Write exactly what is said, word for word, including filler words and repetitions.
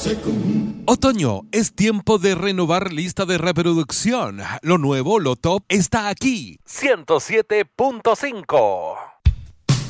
Otoño, es tiempo de renovar lista de reproducción. Lo nuevo, lo top, está aquí. ciento siete punto cinco.